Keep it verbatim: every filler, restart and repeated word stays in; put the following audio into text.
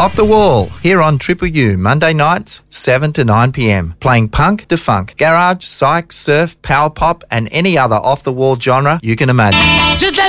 Off the Wall, here on Triple U, Monday nights, seven to nine p.m. Playing punk to funk, garage, psych, surf, power pop and any other off-the-wall genre you can imagine. Just let